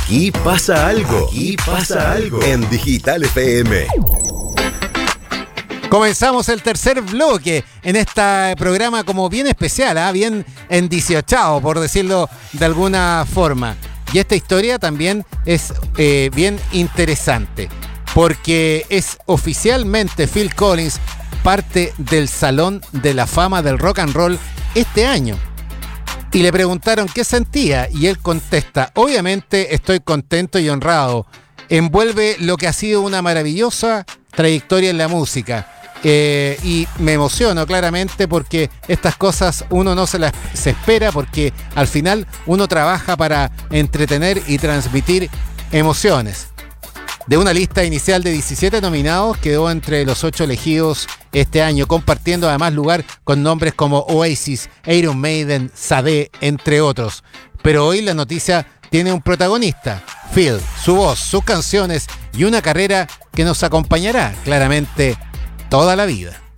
Aquí pasa algo. Aquí pasa algo. En Digital FM. Comenzamos el tercer bloque en este programa como bien especial, bien endiciochado, por decirlo de alguna forma. Y esta historia también es bien interesante, porque es oficialmente Phil Collins parte del Salón de la Fama del Rock and Roll este año. Y le preguntaron qué sentía y él contesta: obviamente estoy contento y honrado. Envuelve lo que ha sido una maravillosa trayectoria en la música. Y me emociono claramente porque estas cosas uno no se espera, porque al final uno trabaja para entretener y transmitir emociones. De una lista inicial de 17 nominados, quedó entre los 8 elegidos este año, compartiendo además lugar con nombres como Oasis, Iron Maiden, Sade, entre otros. Pero hoy la noticia tiene un protagonista, Phil, su voz, sus canciones y una carrera que nos acompañará claramente toda la vida.